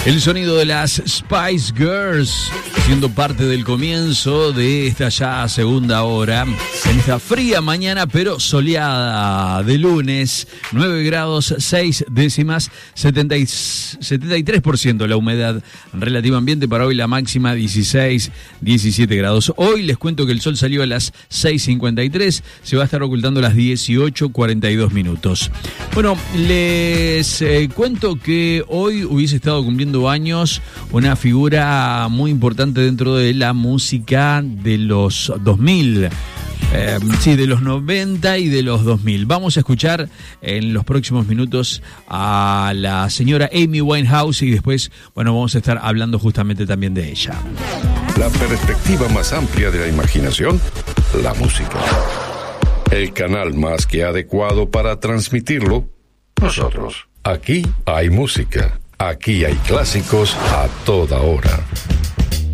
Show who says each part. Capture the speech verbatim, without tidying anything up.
Speaker 1: El sonido de las Spice Girls, siendo parte del comienzo de esta ya segunda hora, en esta fría mañana pero soleada de lunes, nueve grados seis décimas, setenta y tres por ciento la humedad relativa ambiente. Para hoy la máxima dieciséis, diecisiete grados. Hoy les cuento que el sol salió a las seis cincuenta y tres, se va a estar ocultando a las dieciocho cuarenta y dos minutos. Bueno, les eh, cuento que hoy hubiese estado cumpliendo años una figura muy importante dentro de la música de los dos mil. Eh, sí, de los noventa y de los dos mil. Vamos a escuchar en los próximos minutos a la señora Amy Winehouse y después, bueno, vamos a estar hablando justamente también de ella.
Speaker 2: La perspectiva más amplia de la imaginación, la música. El canal más que adecuado para transmitirlo, nosotros. Aquí hay música. Aquí hay clásicos a toda hora.